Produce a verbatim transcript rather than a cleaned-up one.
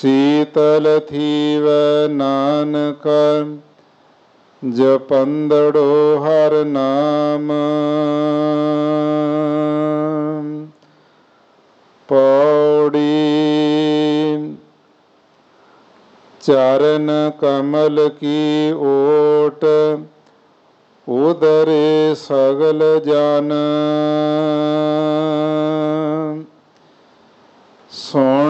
शीतल thief Nanak जपंदड़ो हर नाम। पौड़ी चरण कमल की ओट उदरे सगल जान। सुन